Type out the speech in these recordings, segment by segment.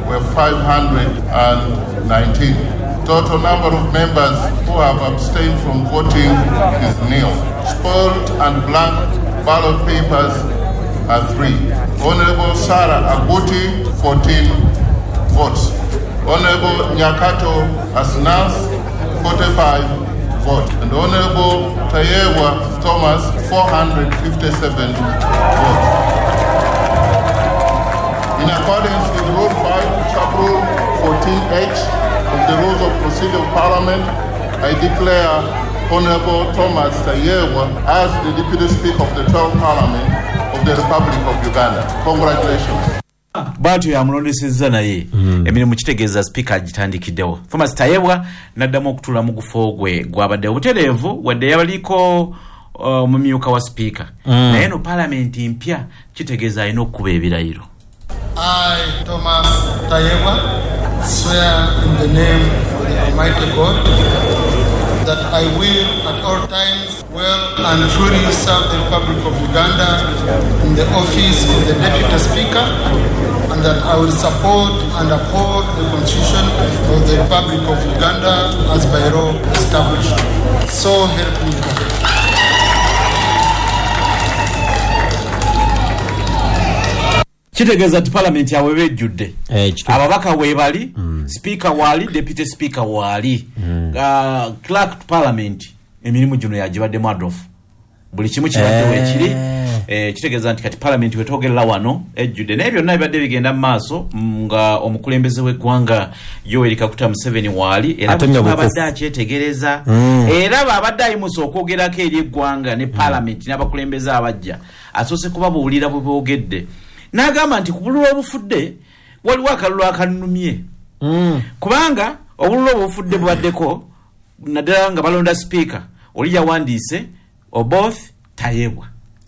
were 519. Total number of members who have abstained from voting is nil. Spoiled and blank ballot papers are 3. Honorable Sarah Aguti, 14 votes. Honorable Nyakato Asnas, 45 votes. And Honorable Tayewa Thomas, 457 votes. In accordance with Rule 5, Chapter 14H of the Rules of Procedure of Parliament, I declare Honorable Thomas Tayewa as the Deputy Speaker of the 12th Parliament of the Republic of Uganda. Congratulations. Batu ya mlondeseza naye emirimu kitegeeza speaker agitandikiddewo. Thomas Tayewa naddamu okutula mu gufogwe gwabadde obutereevu wadde yabaliko omumyuka wa speaker. Naye eno parliament mpya kitegeeza alina okukuba ebirayiro. I, Thomas Tayewa, swear in the name of the Almighty God that I will at all times well and truly serve the Republic of Uganda in the office of the Deputy Speaker, and that I will support and uphold the Constitution of the Republic of Uganda as by law established. So help me God. Kitegeeza ati parliament yawe bejjudde. Ababaka webali, speaker wali, deputy speaker wali. Clerk to parliament emirimu gino yagibadde mwadrof. Buli kimu kibadde wekiri. Kitegeeza nti kati parliament wetogerera wano ejjudde. Naye byonna bibadde bigenda mu maaso nga omukulembeze w'eggwanga Yoweri Kaguta Museveni wali era abadde akyetegereza. Era babadde ayimusa okwogerako eri eggwanga ne parliament n'abakulembeze abajja. Asoose kubabuulira bwe boogedde. N'agamba nti ku bululu obufudde waliwo akalulu akanumye. Kubanga obululu obufudde bubaddeko naddala nga balonda speaker oli yawandiise Oboth Tayewa.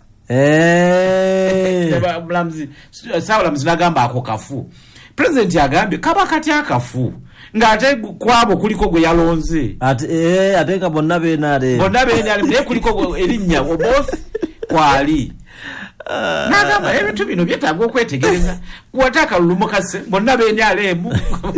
Sawulamuzi n'agamba ako kafu. President agambye kaba kati akafu ng'ate kwabo kuliko gwe yalonze. Ate nga bonna beenaale. Bonna beenaale naye kuliko erinnya Oboth kwali. Nagamba ebintu bino byetaaga okwetegereza kuwataka lulumukase bonna beenyaleemu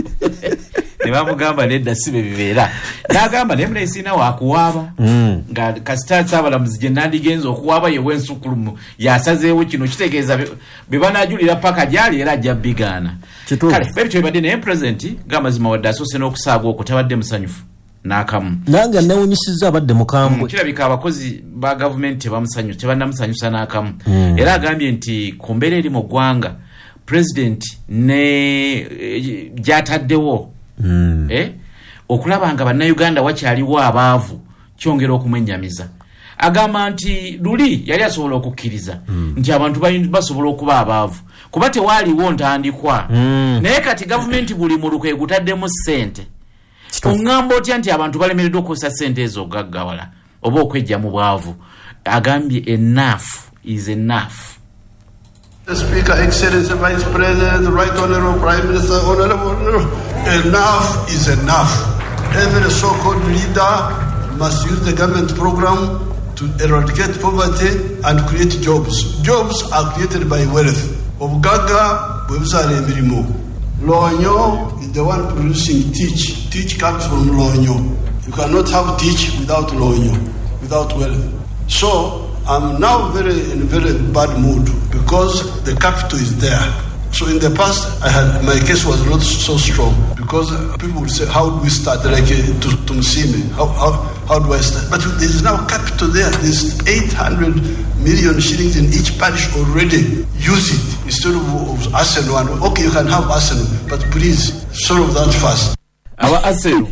ne bamugamba nedda sibe bibeera n'agamba naye munaisina waakuwaaba nga kasita Ssaabalamuzi gye nandigenza okuwaaba ye w'ensukulumu yasazeewo kino kitegeeza be banaajulira paka gyali era ajja bigaana kale bebityo bibadde naye pulezidenti ng'amazima wadde asoose n'okusaaga okwo tabadde musanyufu n'akamu nange newunyisizza abadde mukambwe kirabika abakozi ba gavumenti tebannamusanyusa n'akamu era agambye nti ku mbeera eri mu ggwanga pulezidenti ne gyataddewo okulaba nga bannayuganda wakyaliwo abaavu kyongera okumwennyamiza. Agamba nti luli yali asobola okukkiriza nti abantu basobola okuba abaavu kuba tewaaliwo ntandikwa naye kati gavumenti buli muluka egutaddemu ssente. Ongamba otya nti abantu balemereddwa okukosa ssente ezo okugaggawala oba okwejja mu bwavu. Agambye enough is enough. The Speaker, Excellency Vice President, Right Honorable Prime Minister, Honorable, enough is enough. Every so-called leader must use the government program to eradicate poverty and create jobs. Jobs are created by wealth. Obugaga bwebuzala emirimu. Lonyo is the one producing teach. Teach comes from Lonyo. You cannot have teach without Lonyo, without wealth. So I'm now in a very bad mood because the capital is there. So in the past, my case was not so strong because people would say, "How do we start?" Like to see me, how do I start? But there is now capital there. There's 800 million shillings in each parish already. Use it instead of Arsenal. And okay, you can have Arsenal, but please solve that first. Our Arsenal.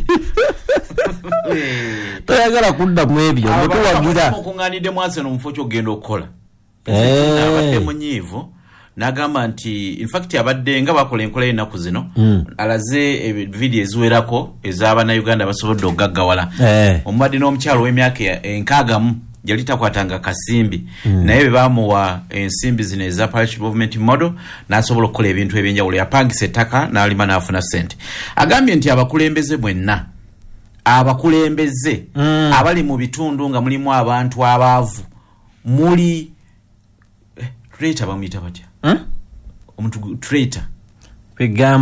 Toyagala kudda mu ebyo mutuwagira okunganidde mu Arsenal mufo ogenda okukola. Abadde munyiivu n'agamba nti in fact abadde nga bakola enkola y'ennaku zino alaze video eziwerako ez'Abannayuganda basobodde okugaggawala. Omubadde n'omukyalo w'emyaka enkagamu yali takwatanga kasimbi naye baamuwa ensimbi zino eza parish government model n'asobola okukola ebintu ebyenjawulo yapangisa ettaka n'alima n'afuna ssente. Agambye nti abakulembeze mwenna abakulembeze abali mu bitundu nga mulimu abantu abaavu muli traitor bamuyita batya omuntu traitor